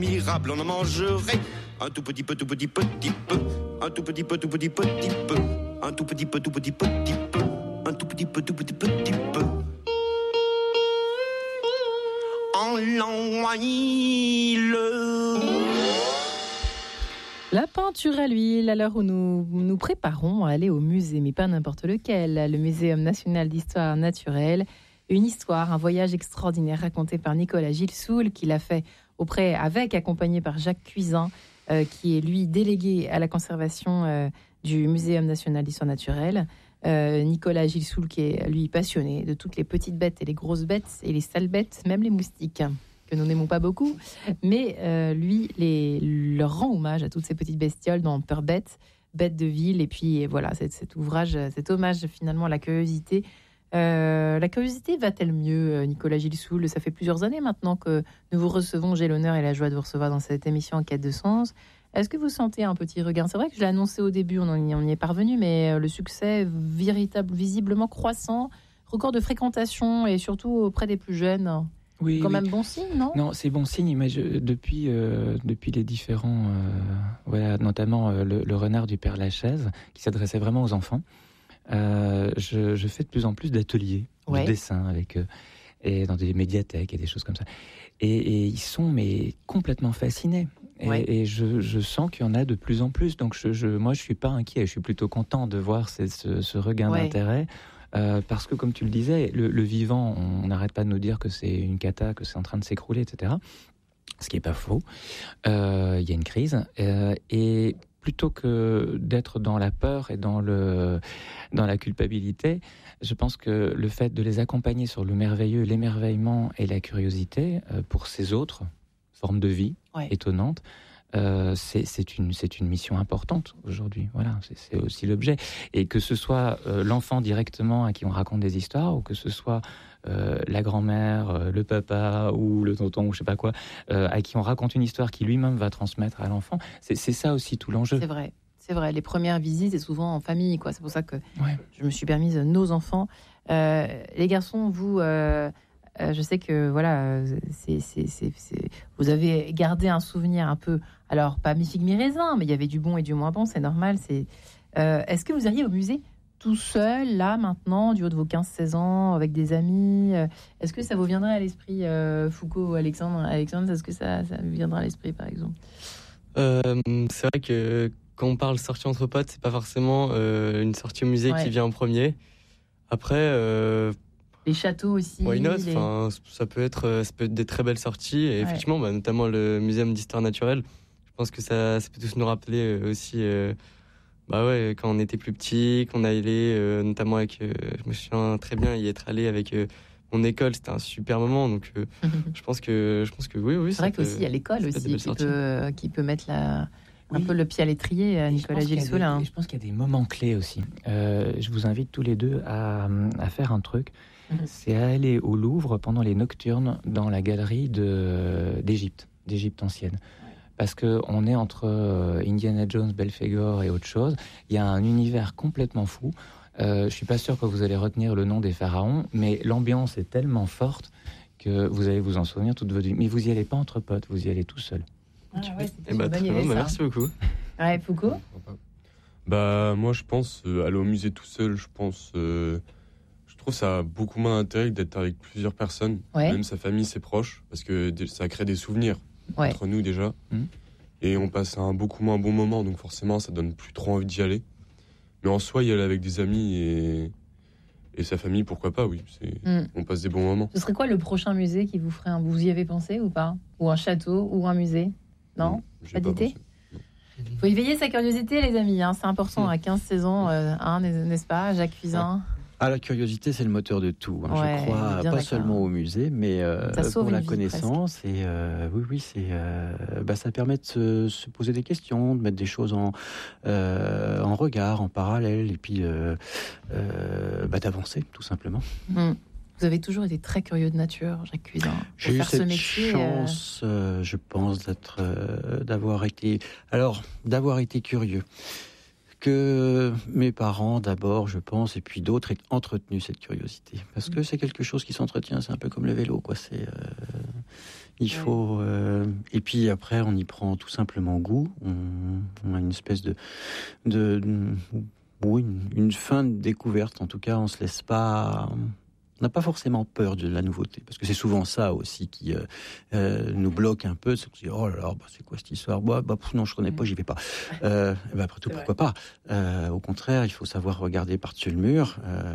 Mirable, on en mangerait un tout petit peu, petit peu, un tout petit peu, petit peu, un tout petit peu, petit peu, un tout petit peu, petit peu. En l'an La peinture à l'huile, à l'heure où nous nous préparons à aller au musée, mais pas n'importe lequel, le Muséum national d'histoire naturelle. Une histoire, un voyage extraordinaire raconté par Nicolas Gilsoul, qui l'a fait accompagné par Jacques Cuisin, qui est lui délégué à la conservation du Muséum national d'histoire naturelle. Nicolas Gilsoul, qui est lui passionné de toutes les petites bêtes et les grosses bêtes et les sales bêtes, même les moustiques, que nous n'aimons pas beaucoup, mais lui leur rend hommage à toutes ces petites bestioles dans Peur bête, bête de ville, et puis voilà, cet ouvrage, cet hommage finalement à la curiosité. La curiosité va-t-elle mieux, Nicolas Gilsoul? Ça fait plusieurs années maintenant que nous vous recevons. J'ai l'honneur et la joie de vous recevoir dans cette émission En quête de sens. Est-ce que vous sentez un petit regain? C'est vrai que je l'ai annoncé au début, on y est parvenu, mais le succès visiblement croissant, record de fréquentation et surtout auprès des plus jeunes. Oui, quand même bon signe, non? Non, c'est bon signe, mais depuis les différents, notamment le renard du Père Lachaise, qui s'adressait vraiment aux enfants, je fais de plus en plus d'ateliers de dessin et dans des médiathèques et des choses comme ça. Et ils sont complètement fascinés. Et je sens qu'il y en a de plus en plus. Donc moi, je suis pas inquiet. Je suis plutôt content de voir ce regain d'intérêt. Parce que, comme tu le disais, le vivant, on n'arrête pas de nous dire que c'est une cata, que c'est en train de s'écrouler, etc. Ce qui n'est pas faux. Il y a une crise. Et plutôt que d'être dans la peur et dans la culpabilité, je pense que le fait de les accompagner sur le merveilleux, l'émerveillement et la curiosité pour ces autres formes de vie étonnantes, c'est une mission importante aujourd'hui. Voilà, c'est aussi l'objet. Et que ce soit l'enfant directement à qui on raconte des histoires, ou que ce soit la grand-mère, le papa ou le tonton ou je sais pas quoi, à qui on raconte une histoire qui lui-même va transmettre à l'enfant, c'est ça aussi tout l'enjeu. C'est vrai. Les premières visites, c'est souvent en famille, quoi. C'est pour ça que je me suis permise nos enfants. Les garçons, vous... je sais que voilà, vous avez gardé un souvenir un peu, alors pas mi-figue mi-raisin, mais il y avait du bon et du moins bon, c'est normal. Est-ce que vous iriez au musée tout seul, là, maintenant, du haut de vos 15-16 ans, avec des amis? Est-ce que ça vous viendrait à l'esprit, Foucault ou Alexandre, est-ce que ça vous viendra à l'esprit, par exemple? C'est vrai que quand on parle sortie entre potes, c'est pas forcément une sortie au musée qui vient en premier. Après... les châteaux aussi. Why not? Enfin, ça peut être des très belles sorties. Et effectivement, notamment le Muséum d'histoire naturelle. Je pense que ça peut tous nous rappeler aussi, quand on était plus petit, qu'on allait, notamment avec, je me souviens très bien y être allé avec mon école. C'était un super moment. Donc, je pense que oui. C'est vrai qu'aussi il y a l'école aussi qui peut mettre un peu le pied à l'étrier, Nicolas Gilsoul. Je pense qu'il y a des moments clés aussi. Je vous invite tous les deux à faire un truc. C'est à aller au Louvre pendant les nocturnes dans la galerie d'Égypte ancienne. Parce qu'on est entre Indiana Jones, Belphégor et autre chose. Il y a un univers complètement fou. Je ne suis pas sûr que vous allez retenir le nom des pharaons, mais l'ambiance est tellement forte que vous allez vous en souvenir toute votre vie. Mais vous n'y allez pas entre potes, vous y allez tout seul. Merci beaucoup. Foucault? Moi, je pense aller au musée tout seul, je trouve ça a beaucoup moins d'intérêt que d'être avec plusieurs personnes, même sa famille, ses proches, parce que ça crée des souvenirs entre nous déjà. Et on passe un beaucoup moins bon moment, donc forcément ça donne plus trop envie d'y aller. Mais en soi, y aller avec des amis et sa famille, pourquoi pas, oui. On passe des bons moments. Ce serait quoi le prochain musée qui vous ferait vous y avez pensé ou pas? Ou un château ou un musée? Non, pas d'idée? Il faut éveiller sa curiosité, les amis, c'est important à 15-16 ans, n'est-ce pas, Jacques Cuisin? La curiosité, c'est le moteur de tout. Je crois pas seulement au musée, mais pour la connaissance. Et ça permet de se poser des questions, de mettre des choses en regard, en parallèle, et puis d'avancer, tout simplement. Vous avez toujours été très curieux de nature, Jacques Cuisin. J'ai eu cette chance, je pense, d'avoir été curieux. que mes parents d'abord, je pense, et puis d'autres aient entretenu cette curiosité. Parce que c'est quelque chose qui s'entretient, c'est un peu comme le vélo, quoi. Il faut... et puis après, on y prend tout simplement goût. On a une espèce une fin de découverte. En tout cas, on se laisse pas... On n'a pas forcément peur de la nouveauté, parce que c'est souvent ça aussi qui nous bloque un peu. C'est qu'on se dit, oh là là, c'est quoi cette histoire ? Non, je connais pas, j'y vais pas. Après tout, pourquoi pas ? Au contraire, il faut savoir regarder par-dessus le mur.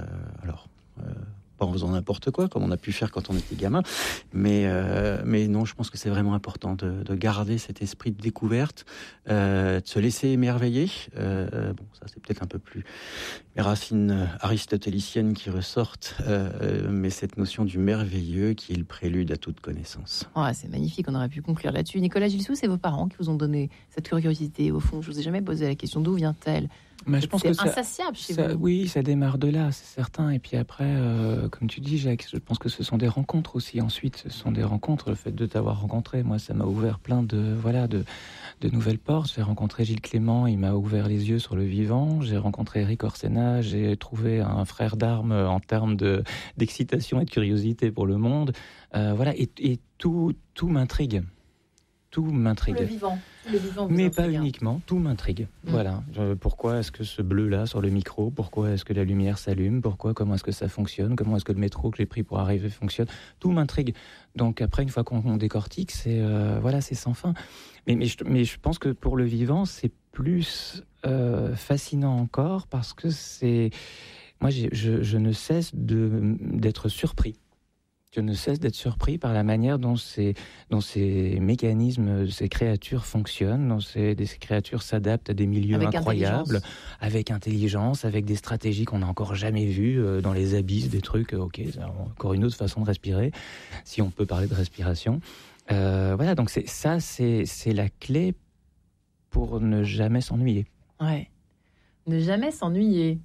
Pas en faisant n'importe quoi, comme on a pu faire quand on était gamin. Mais non, je pense que c'est vraiment important de garder cet esprit de découverte, de se laisser émerveiller. Ça, c'est peut-être un peu plus les racines aristotéliciennes qui ressortent, mais cette notion du merveilleux qui est le prélude à toute connaissance. C'est magnifique, on aurait pu conclure là-dessus. Nicolas Gilsoul, c'est vos parents qui vous ont donné cette curiosité, au fond. Je vous ai jamais posé la question, d'où vient-elle ? Mais je pense c'est que insatiable chez vous. Oui, ça démarre de là, c'est certain. Et puis après, comme tu dis, Jacques, je pense que ce sont des rencontres aussi. Ensuite, ce sont des rencontres. Le fait de t'avoir rencontré, moi, ça m'a ouvert plein de nouvelles portes. J'ai rencontré Gilles Clément, il m'a ouvert les yeux sur le vivant. J'ai rencontré Eric Orsena, j'ai trouvé un frère d'armes en termes d'excitation et de curiosité pour le monde. Et tout m'intrigue. Tout m'intrigue. Le vivant mais pas uniquement, tout m'intrigue. Voilà. Pourquoi est-ce que ce bleu-là sur le micro ? Pourquoi est-ce que la lumière s'allume ? Comment est-ce que ça fonctionne ? Comment est-ce que le métro que j'ai pris pour arriver fonctionne ? Tout m'intrigue. Donc après, une fois qu'on décortique, c'est sans fin. Mais je pense que pour le vivant, c'est plus fascinant encore parce que moi, je ne cesse d'être surpris. Je ne cesse d'être surpris par la manière dont ces mécanismes, ces créatures fonctionnent, dont ces créatures s'adaptent à des milieux incroyables, avec intelligence, avec des stratégies qu'on n'a encore jamais vues dans les abysses, des trucs, encore une autre façon de respirer, si on peut parler de respiration. Donc c'est la clé pour ne jamais s'ennuyer. Ouais. Ne jamais s'ennuyer.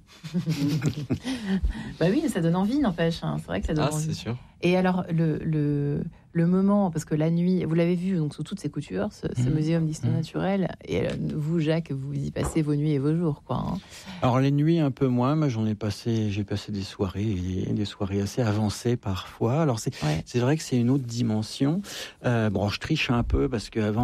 Oui, ça donne envie, n'empêche. C'est vrai que ça donne envie. C'est sûr. Et alors, le moment, parce que la nuit, vous l'avez vu donc sous toutes ses coutures, ce muséum d'histoire naturelle, et vous, Jacques, vous y passez vos nuits et vos jours, quoi. Alors les nuits un peu moins, moi j'ai passé des soirées assez avancées parfois. Alors c'est vrai que c'est une autre dimension. Je triche un peu parce que avant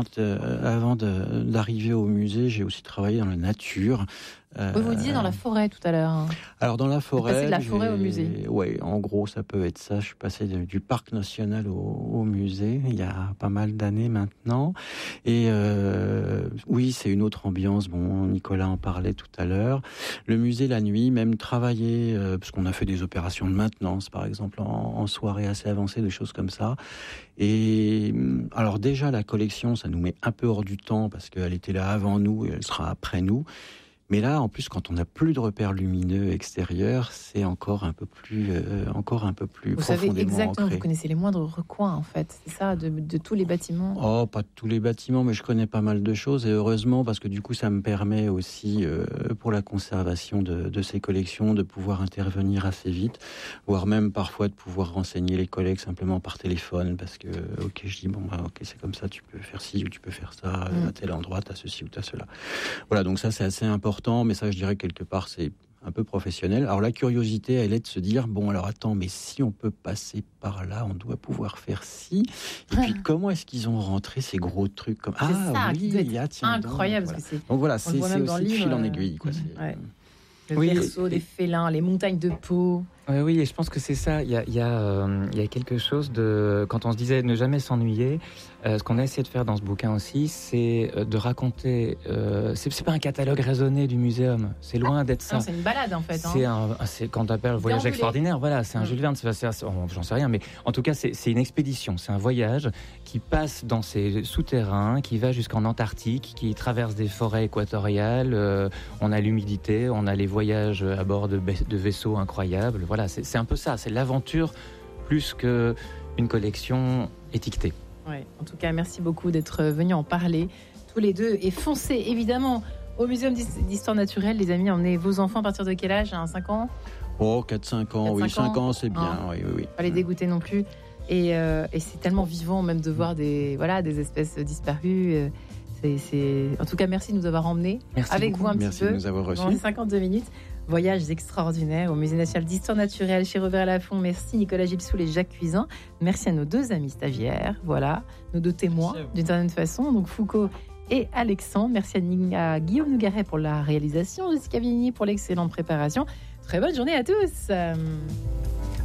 d'arriver au musée, j'ai aussi travaillé dans la nature. Vous disiez dans la forêt tout à l'heure. Alors dans la forêt, passé de la forêt au musée. Oui, en gros ça peut être ça. Je suis passé du parc national au musée il y a pas mal d'années maintenant. Et oui, c'est une autre ambiance. Bon, Nicolas en parlait tout à l'heure. Le musée la nuit, même travailler, parce qu'on a fait des opérations de maintenance, par exemple en soirée assez avancée, des choses comme ça. Et alors déjà la collection, ça nous met un peu hors du temps parce qu'elle était là avant nous et elle sera après nous. Mais là, en plus, quand on n'a plus de repères lumineux extérieurs, c'est encore un peu plus vous profondément savez exactement, ancré. Vous connaissez les moindres recoins, en fait. C'est ça, de tous les bâtiments. Oh, pas tous les bâtiments, mais je connais pas mal de choses. Et heureusement, parce que du coup, ça me permet aussi, pour la conservation de ces collections, de pouvoir intervenir assez vite, voire même parfois de pouvoir renseigner les collègues simplement par téléphone. Parce que, je dis, c'est comme ça, tu peux faire ci ou tu peux faire ça, à tel endroit, t'as ceci ou t'as cela. Voilà, donc ça, c'est assez important. Mais ça, je dirais quelque part, c'est un peu professionnel. Alors la curiosité, elle est de se dire, alors attends, mais si on peut passer par là, on doit pouvoir faire ci. Et puis comment est-ce qu'ils ont rentré ces gros trucs comme tiens, incroyable. Donc voilà, c'est aussi de fil en aiguille, quoi. Le berceau des félins, les montagnes de peau. Oui, et je pense que c'est ça. Il y a quelque chose de... Quand on se disait ne jamais s'ennuyer, ce qu'on a essayé de faire dans ce bouquin aussi, c'est de raconter... c'est pas un catalogue raisonné du muséum. C'est loin d'être ça. Non, c'est une balade, en fait. C'est quand on appelle voyage extraordinaire. Voilà, c'est un Jules Verne. J'en sais rien, mais en tout cas, c'est une expédition. C'est un voyage qui passe dans ces souterrains, qui va jusqu'en Antarctique, qui traverse des forêts équatoriales. On a l'humidité, on a les voyages à bord de vaisseaux incroyables. Voilà, c'est un peu ça, c'est l'aventure plus qu'une collection étiquetée. Ouais, en tout cas, merci beaucoup d'être venus en parler tous les deux. Et foncez évidemment au Muséum d'Histoire Naturelle, les amis. Emmenez vos enfants à partir de quel âge ? 5 ans ? 4-5 ans, oui, 5 ans, c'est bien. Oui. Pas les dégoûter non plus. Et c'est tellement vivant même de voir des espèces disparues. En tout cas, merci de nous avoir emmenés avec beaucoup. vous un Merci petit peu de nous avoir reçus. pendant 52 minutes. Voyages extraordinaires au Musée national d'histoire naturelle chez Robert Laffont. Merci Nicolas Gilsoul et Jacques Cuisin. Merci à nos 2 amis stagiaires, voilà, nos 2 témoins d'une certaine façon, donc Foucault et Alexandre. Merci à Guillaume Nougaret pour la réalisation, Jessica Vigny pour l'excellente préparation. Très bonne journée à tous.